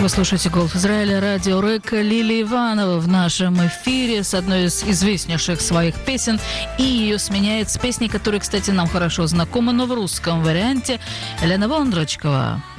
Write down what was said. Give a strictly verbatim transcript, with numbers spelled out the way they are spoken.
Вы слушаете «Голос Израиля», радио Река, Лилия Иванова в нашем эфире с одной из известнейших своих песен. И ее сменяет с песней, которая, кстати, нам хорошо знакома, но в русском варианте, Елена Вондрочкова.